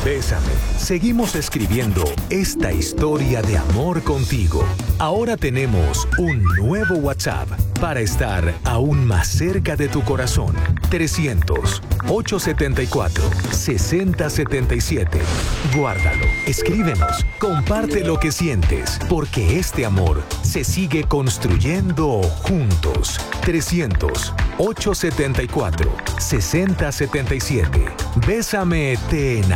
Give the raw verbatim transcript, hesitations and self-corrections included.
Bésame. Seguimos escribiendo esta historia de amor contigo. Ahora tenemos un nuevo WhatsApp para estar aún más cerca de tu corazón. trescientos, ochocientos setenta y cuatro, sesenta setenta y siete. Guárdalo, escríbenos, comparte lo que sientes, porque este amor se sigue construyendo juntos. trescientos, ochocientos setenta y cuatro, sesenta setenta y siete. Bésame, te enamorarás.